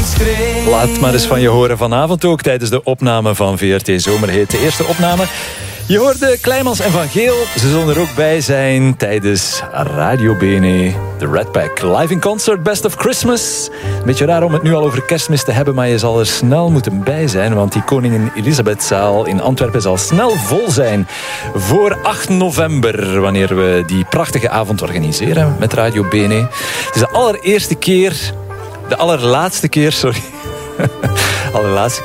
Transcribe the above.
Laat maar eens van je horen vanavond ook tijdens de opname van VRT Zomerhit. De eerste opname. Je hoorde Kleimans en Van Geel. Ze zullen er ook bij zijn tijdens Radio Bene. De Red Pack live in concert Best of Christmas. Een beetje raar om het nu al over kerstmis te hebben, maar je zal er snel moeten bij zijn, want die Koningin Elisabethzaal in Antwerpen zal snel vol zijn voor 8 november, wanneer we die prachtige avond organiseren met Radio Bene. Het is de allerlaatste keer,